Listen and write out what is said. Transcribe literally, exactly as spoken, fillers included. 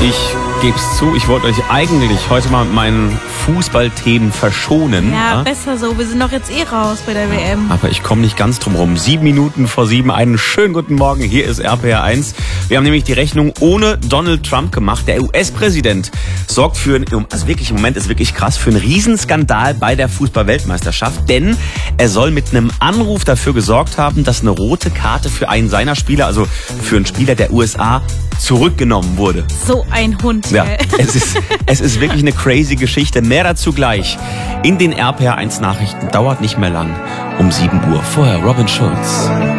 Ich gebe es zu, ich wollte euch eigentlich heute mal mit meinen Fußballthemen verschonen. Ja, ja, besser so. Wir sind doch jetzt eh raus bei der W M. aber ich komme nicht ganz drum rum. Sieben Minuten vor sieben, einen schönen guten Morgen. Hier ist R P R eins. Wir haben nämlich die Rechnung ohne Donald Trump gemacht. Der U S-Präsident sorgt für, einen, also wirklich im Moment ist wirklich krass, für einen Riesenskandal bei der Fußball-Weltmeisterschaft. Denn er soll mit einem Anruf dafür gesorgt haben, dass eine rote Karte für einen seiner Spieler, also für einen Spieler der U S A, zurückgenommen wurde. So ein Hund. Ja, ey. es ist, es ist wirklich eine crazy Geschichte. Mehr dazu gleich in den R P R eins Nachrichten. Dauert nicht mehr lang. Um sieben Uhr. Vorher Robin Schulz.